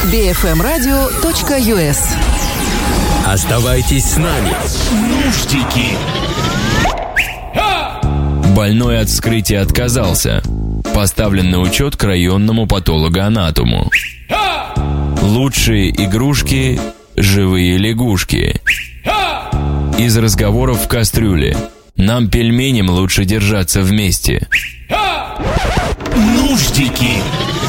bfmradio.us. Оставайтесь с нами. Нуждики. Больной от вскрытия отказался. Поставлен на учет к районному патологоанатому. Лучшие игрушки – живые лягушки. Из разговоров в кастрюле. Нам, пельменям, лучше держаться вместе. Нуждики.